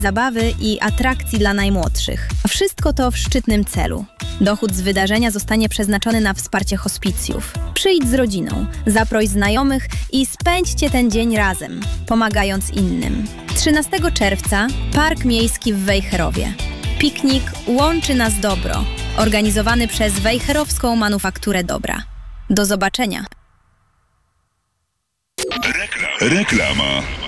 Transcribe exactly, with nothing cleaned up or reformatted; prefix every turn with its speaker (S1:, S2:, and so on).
S1: zabawy i atrakcji dla najmłodszych. A wszystko to w szczytnym celu. Dochód z wydarzenia zostanie przeznaczony na wsparcie hospicjów. Przyjdź z rodziną, zaproś znajomych i spędźcie ten dzień razem, pomagając innym. trzynastego czerwca Park Miejski w Wejherowie. Piknik łączy nas dobro, organizowany przez Wejherowską Manufakturę Dobra. Do zobaczenia.
S2: Reklama.